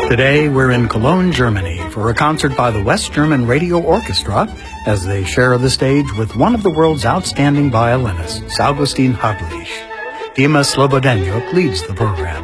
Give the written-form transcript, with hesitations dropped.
Today, we're in Cologne, Germany, for a concert by the West German Radio Orchestra as they share the stage with one of the world's outstanding violinists, Augustin Haglich. Dima Slobodeniuk leads the program.